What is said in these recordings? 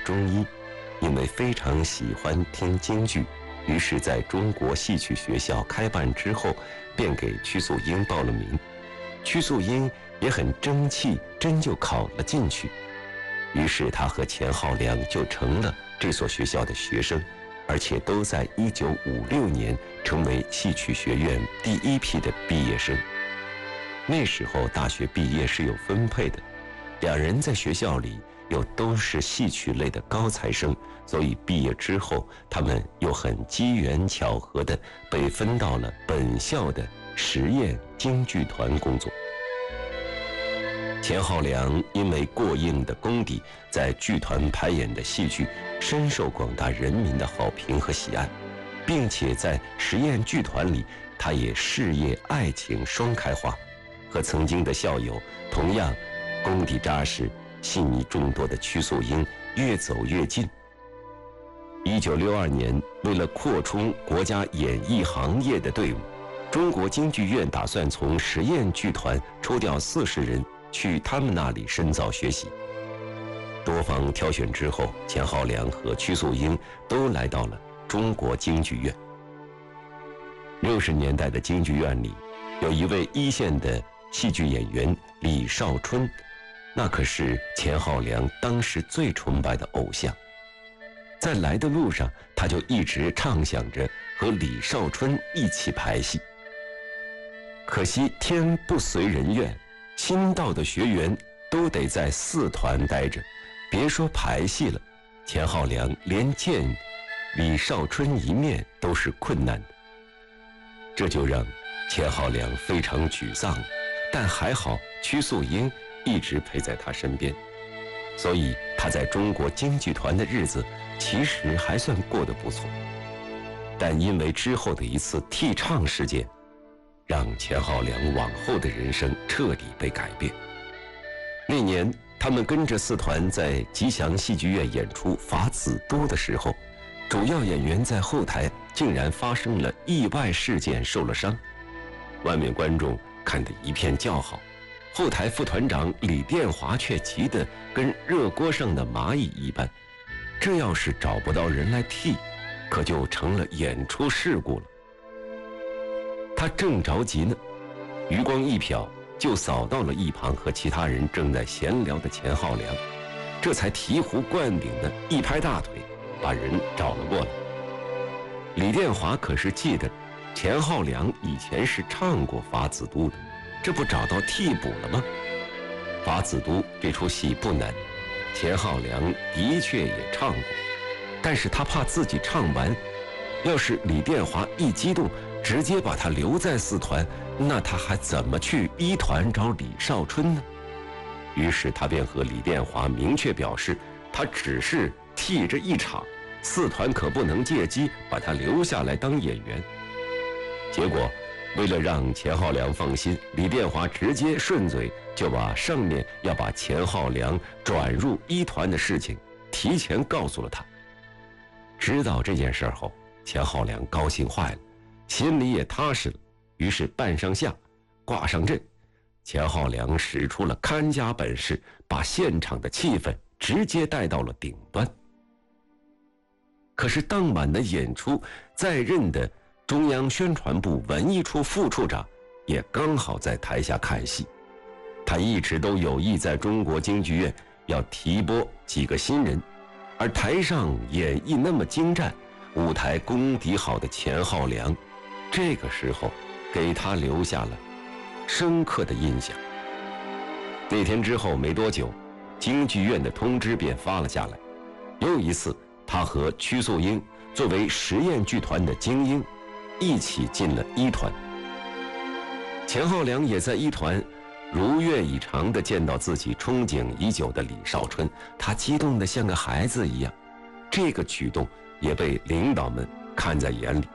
中医，因为非常喜欢听京剧，于是在中国戏曲学校开办之后，便给曲素英报了名。曲素英也很争气，真就考了进去。于是他和钱浩良就成了这所学校的学生，而且都在1956年成为戏曲学院第一批的毕业生。那时候大学毕业是有分配的，两人在学校里又都是戏曲类的高材生，所以毕业之后他们又很机缘巧合地被分到了本校的实验京剧团工作。钱浩良因为过硬的功底，在剧团排演的戏剧深受广大人民的好评和喜爱，并且在实验剧团里，他也事业爱情双开花，和曾经的校友同样功底扎实、戏迷众多的曲素英越走越近。1962年，为了扩充国家演艺行业的队伍，中国京剧院打算从实验剧团抽调40人去他们那里深造学习。多方挑选之后，钱浩良和曲素英都来到了中国京剧院。60年代的京剧院里，有一位一线的戏剧演员李少春，那可是钱浩良当时最崇拜的偶像。在来的路上，他就一直畅想着和李少春一起排戏。可惜天不随人愿，新到的学员都得在4团待着，别说排戏了，钱浩良连见李少春一面都是困难的。这就让钱浩良非常沮丧，但还好曲素英一直陪在他身边，所以他在中国京剧团的日子其实还算过得不错。但因为之后的一次替唱事件，让钱浩良往后的人生彻底被改变。那年他们跟着4团在吉祥戏剧院演出《法子都》的时候，主要演员在后台竟然发生了意外事件，受了伤。外面观众看得一片叫好，后台副团长李殿华却急得跟热锅上的蚂蚁一般，这要是找不到人来替，可就成了演出事故了。他正着急呢，余光一瞟就扫到了一旁和其他人正在闲聊的钱浩良，这才醍醐灌顶的一拍大腿，把人找了过来。李殿华可是记得钱浩良以前是唱过《法子都》的，这不找到替补了吗？《法子都》这出戏不难，钱浩良的确也唱过，但是他怕自己唱完，要是李殿华一激动直接把他留在4团，那他还怎么去1团找李少春呢？于是他便和李殿华明确表示，他只是替着一场，4团可不能借机把他留下来当演员。结果为了让钱浩良放心，李殿华直接顺嘴就把上面要把钱浩良转入1团的事情提前告诉了他。知道这件事后，钱浩良高兴坏了，心里也踏实了，于是扮上相，挂上阵。钱浩良使出了看家本事，把现场的气氛直接带到了顶端。可是当晚的演出，在任的中央宣传部文艺处副处长也刚好在台下看戏。他一直都有意在中国京剧院要提拨几个新人，而台上演绎那么精湛，舞台功底好的钱浩良，这个时候给他留下了深刻的印象。那天之后没多久，京剧院的通知便发了下来，又一次他和曲素英作为实验剧团的精英一起进了1团。钱浩良也在1团如愿以偿地见到自己憧憬已久的李少春，他激动得像个孩子一样，这个举动也被领导们看在眼里。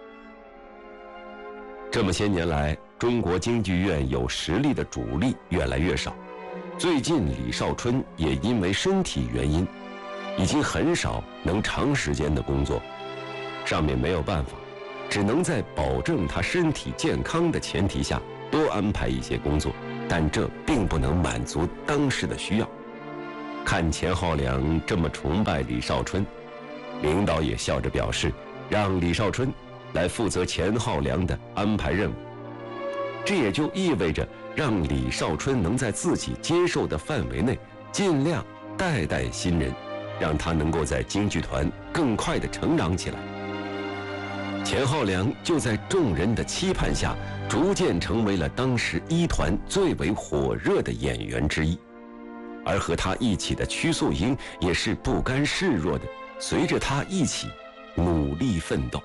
这么些年来，中国京剧院有实力的主力越来越少，最近李少春也因为身体原因，已经很少能长时间的工作，上面没有办法，只能在保证他身体健康的前提下多安排一些工作，但这并不能满足当时的需要。 看钱浩良这么崇拜李少春，领导也笑着表示，让李少春来负责钱浩良的安排任务。这也就意味着让李少春能在自己接受的范围内，尽量带新人，让他能够在京剧团更快地成长起来。钱浩良就在众人的期盼下，逐渐成为了当时一团最为火热的演员之一。而和他一起的曲素英也是不甘示弱的，随着他一起努力奋斗。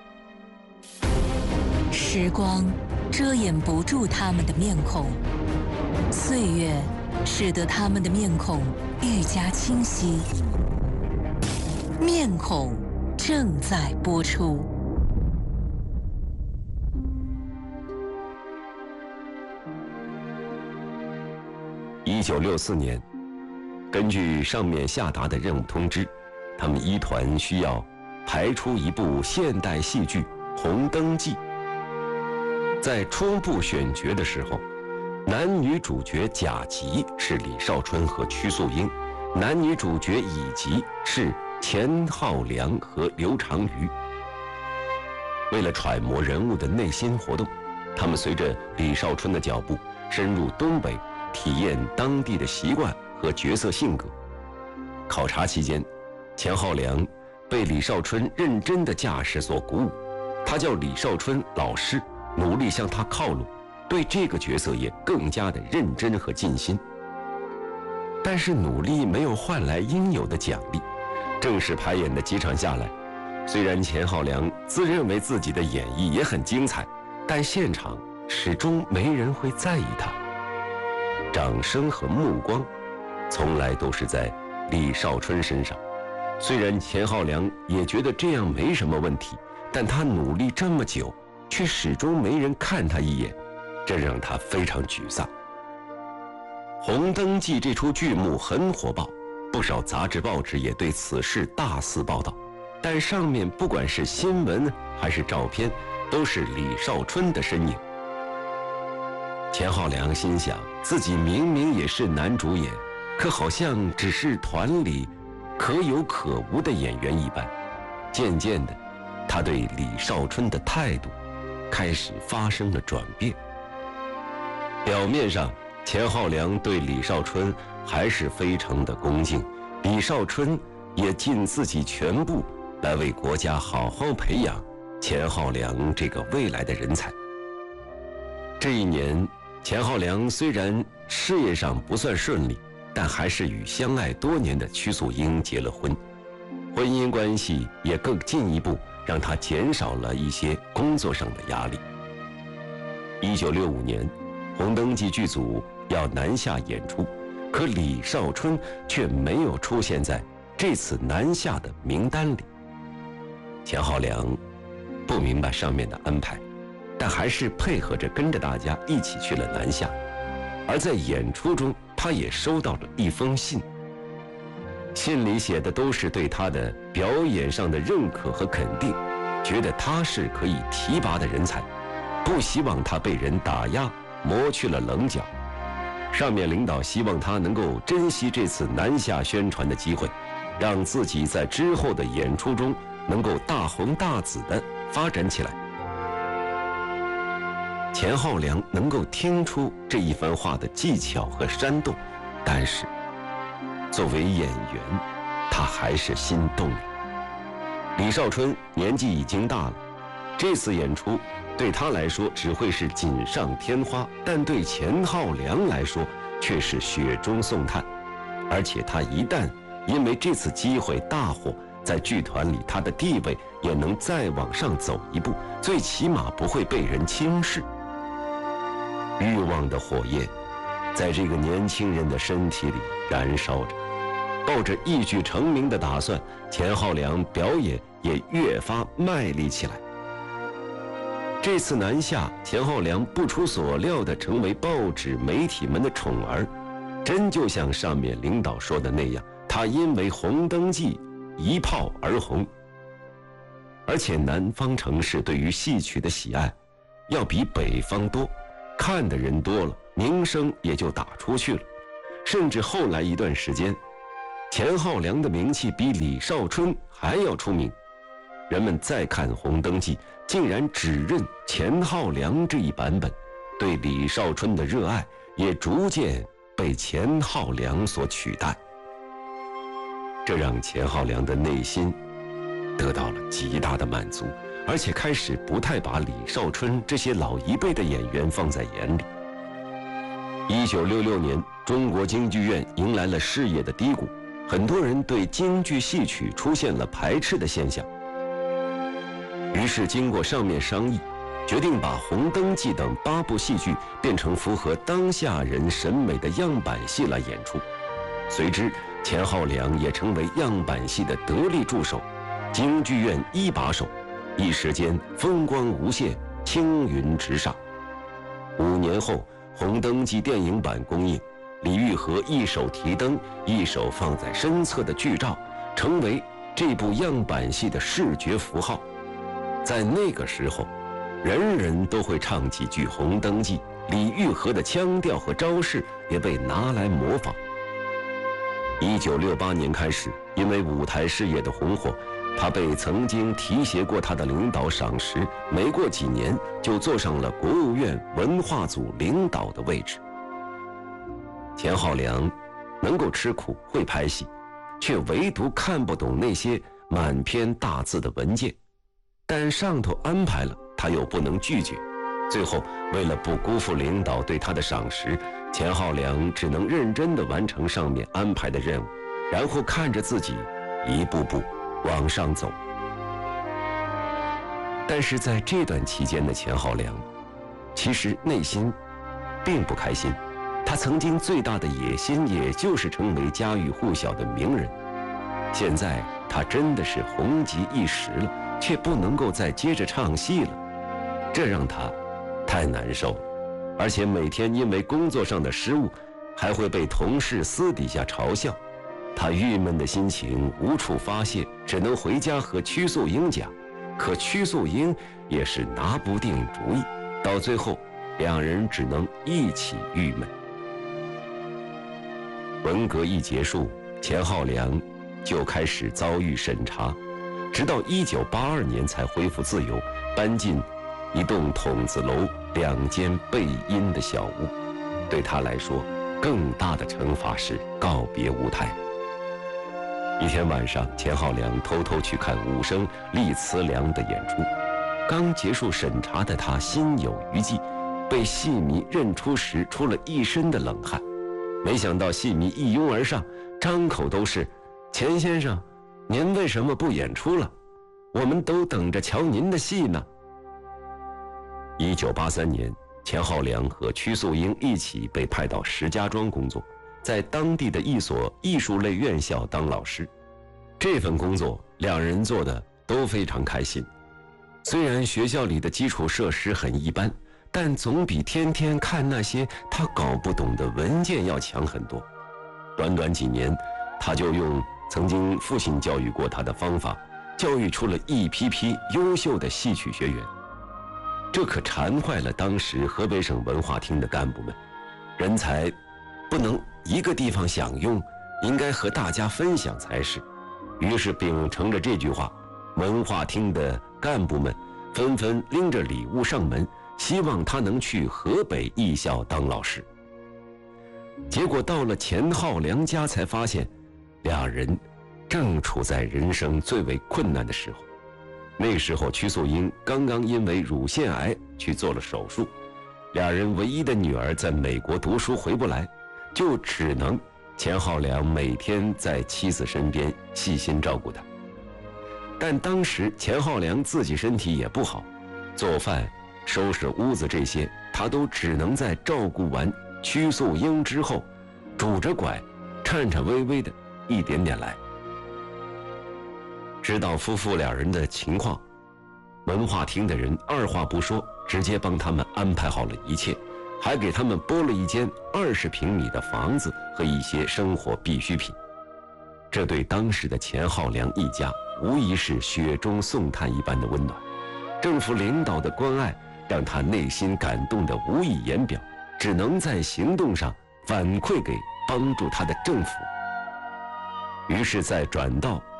时光遮掩不住他们的面孔，岁月使得他们的面孔愈加清晰。面孔正在播出。 1964年，根据上面下达的任务通知，他们一团需要排出一部现代戏剧《红灯记》。在初步选角的时候，男女主角甲级是李少春和曲素英，男女主角乙级是钱浩良和刘长瑜。为了揣摩人物的内心活动，他们随着李少春的脚步深入东北，体验当地的习惯和角色性格。考察期间，钱浩良被李少春认真的架势所鼓舞，他叫李少春老师，努力向他靠拢，对这个角色也更加的认真和尽心。但是努力没有换来应有的奖励。正式排演的几场下来，虽然钱浩良自认为自己的演绎也很精彩，但现场始终没人会在意他。掌声和目光从来都是在李少春身上。虽然钱浩良也觉得这样没什么问题，但他努力这么久，却始终没人看他一眼，这让他非常沮丧。《红灯记》这出剧目很火爆，不少杂志报纸也对此事大肆报道，但上面不管是新闻还是照片，都是李少春的身影。钱浩良心想，自己明明也是男主演，可好像只是团里可有可无的演员一般。渐渐的，他对李少春的态度开始发生了转变。表面上，钱浩良对李少春还是非常的恭敬，李少春也尽自己全部来为国家好好培养钱浩良这个未来的人才。这一年，钱浩良虽然事业上不算顺利，但还是与相爱多年的曲素英结了婚，婚姻关系也更进一步让他减少了一些工作上的压力。1965年，《红灯记》剧组要南下演出，可李少春却没有出现在这次南下的名单里。钱浩良不明白上面的安排，但还是配合着跟着大家一起去了南下。而在演出中，他也收到了一封信，信里写的都是对他的表演上的认可和肯定，觉得他是可以提拔的人才，不希望他被人打压磨去了棱角。上面领导希望他能够珍惜这次南下宣传的机会，让自己在之后的演出中能够大红大紫地发展起来。钱浩良能够听出这一番话的技巧和煽动，但是作为演员，他还是心动了。李少春年纪已经大了，这次演出对他来说只会是锦上添花，但对钱浩良来说却是雪中送炭。而且他一旦因为这次机会大火，在剧团里他的地位也能再往上走一步，最起码不会被人轻视。欲望的火焰在这个年轻人的身体里燃烧着，抱着一举成名的打算，钱浩良表演也越发卖力起来。这次南下，钱浩良不出所料地成为报纸媒体们的宠儿，真就像上面领导说的那样，他因为《红灯记》一炮而红。而且南方城市对于戏曲的喜爱要比北方多，看的人多了，名声也就打出去了。甚至后来一段时间， 钱浩良的名气比李少春还要出名。人们再看《红灯记》，竟然只认钱浩良这一版本，对李少春的热爱也逐渐被钱浩良所取代。这让钱浩良的内心得到了极大的满足，而且开始不太把李少春这些老一辈的演员放在眼里。1966年，中国京剧院迎来了事业的低谷，很多人对京剧戏曲出现了排斥的现象。于是经过上面商议，决定把《红灯记》等8部戏剧变成符合当下人审美的样板戏来演出。随之，钱浩良也成为样板戏的得力助手，京剧院一把手，一时间风光无限，青云直上。5年后，《红灯记》电影版公映，李玉和一手提灯，一手放在身侧的剧照，成为这部样板戏的视觉符号。在那个时候，人人都会唱几句《红灯记》，李玉和的腔调和招式也被拿来模仿。1968年开始，因为舞台事业的红火，他被曾经提携过他的领导赏识，没过几年就坐上了国务院文化组领导的位置。钱浩良能够吃苦会拍戏，却唯独看不懂那些满篇大字的文件，但上头安排了，他又不能拒绝。最后，为了不辜负领导对他的赏识，钱浩良只能认真地完成上面安排的任务，然后看着自己一步步往上走。但是在这段期间的钱浩良，其实内心并不开心。他曾经最大的野心，也就是成为家喻户晓的名人。现在他真的是红极一时了，却不能够再接着唱戏了，这让他太难受，而且每天因为工作上的失误，还会被同事私底下嘲笑。他郁闷的心情无处发泄，只能回家和曲素英讲，可曲素英也是拿不定主意，到最后两人只能一起郁闷。文革一结束，钱浩良就开始遭遇审查，直到1982年才恢复自由，搬进一栋筒子楼2间背阴的小屋。对他来说，更大的惩罚是告别舞台。一天晚上，钱浩良偷偷去看武生厉慈良的演出。刚结束审查的他心有余悸，被戏迷认出时出了一身的冷汗。没想到戏迷一拥而上，张口都是：“钱先生，您为什么不演出了？我们都等着瞧您的戏呢。”1983年，钱浩良和曲素英一起被派到石家庄工作，在当地的一所艺术类院校当老师。这份工作两人做的都非常开心。虽然学校里的基础设施很一般，但总比天天看那些他搞不懂的文件要强很多。短短几年，他就用曾经父亲教育过他的方法，教育出了一批批优秀的戏曲学员。这可馋坏了当时河北省文化厅的干部们，人才不能一个地方享用，应该和大家分享才是。于是秉承着这句话，文化厅的干部们纷纷拎着礼物上门，希望他能去河北艺校当老师。结果到了钱浩良家，才发现两人正处在人生最为困难的时候。那时候曲素英刚刚因为乳腺癌去做了手术，两人唯一的女儿在美国读书回不来，就只能钱浩良每天在妻子身边细心照顾她。但当时钱浩良自己身体也不好，做饭、收拾屋子这些，他都只能在照顾完曲素英之后，拄着拐，颤颤巍巍的一点点来。知道夫妇两人的情况，文化厅的人二话不说，直接帮他们安排好了一切，还给他们拨了一间20平米的房子和一些生活必需品。这对当时的钱浩良一家无疑是雪中送炭一般的温暖。政府领导的关爱让他内心感动得无以言表，只能在行动上反馈给帮助他的政府。 于是，在转到